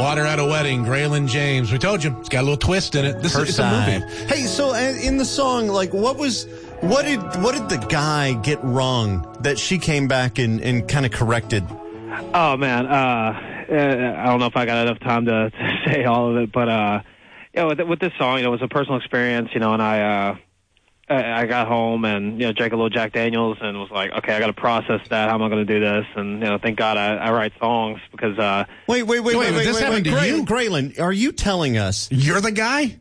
Water at a Wedding, Graylin James. We told you, it's got a little twist in it. It's a movie. Hey, so in the song, like, what did the guy get wrong that she came back and kind of corrected? Oh, man. I don't know if I got enough time to say all of it, but with this song, it was a personal experience, and I got home and, drank a little Jack Daniels and was like, okay, I got to process that. How am I going to do this? And, thank God I write songs because... Wait. This happened to you? Graylin, are you telling us... You're the guy?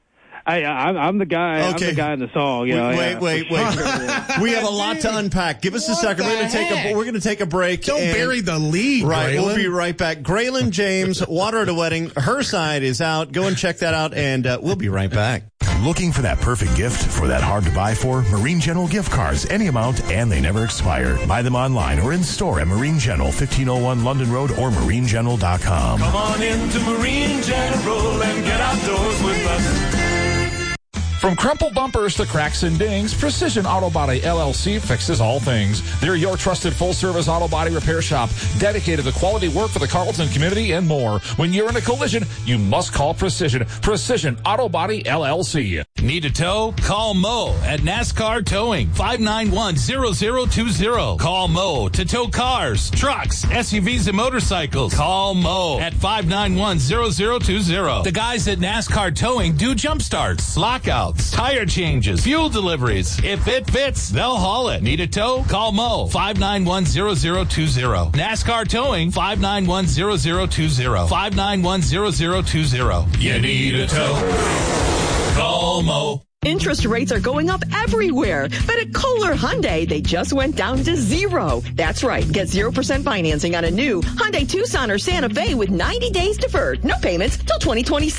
I'm the guy. Okay. I'm the guy in the song. Wait. We have a lot to unpack. Give us a second. We're going to take a break. Don't bury the lead, right, Graylin. We'll be right back. Graylin James, Water at a Wedding. Her side is out. Go and check that out, and we'll be right back. Looking for that perfect gift for that hard to buy for? Marine General gift cards, any amount, and they never expire. Buy them online or in store at Marine General, 1501 London Road or marinegeneral.com. Come on into Marine General and get outdoors with us. From crumpled bumpers to cracks and dings, Precision Auto Body LLC fixes all things. They're your trusted full-service auto body repair shop, dedicated to quality work for the Carlton community and more. When you're in a collision, you must call Precision. Precision Auto Body LLC. Need a tow? Call Mo at NASCAR Towing, 591-0020. Call Mo to tow cars, trucks, SUVs, and motorcycles. Call Mo at 591-0020. The guys at NASCAR Towing do jump starts, lockouts, tire changes, fuel deliveries. If it fits, they'll haul it. Need a tow? Call Mo, 591-0020. NASCAR Towing, 591-0020. 591-0020. You need a tow? Call Mo. Interest rates are going up everywhere, but at Kohler Hyundai, they just went down to 0. That's right. Get 0% financing on a new Hyundai Tucson or Santa Fe with 90 days deferred. No payments till 2026.